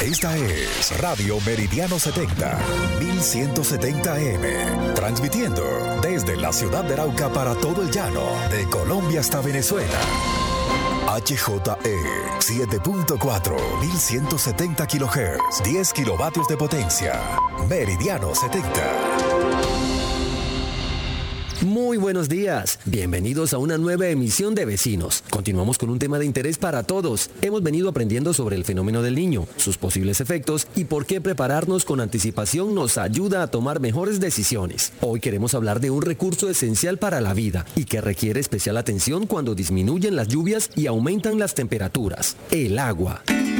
Esta es Radio Meridiano 70, 1170 AM, transmitiendo desde la ciudad de Arauca para todo el llano, de Colombia hasta Venezuela. HJE 7.4, 1170 kHz, 10 kilovatios de potencia. Meridiano 70. Muy buenos días, bienvenidos a una nueva emisión de Vecinos. Continuamos con un tema de interés para todos. Hemos venido aprendiendo sobre el fenómeno del niño, sus posibles efectos y por qué prepararnos con anticipación nos ayuda a tomar mejores decisiones. Hoy queremos hablar de un recurso esencial para la vida y que requiere especial atención cuando disminuyen las lluvias y aumentan las temperaturas: el agua.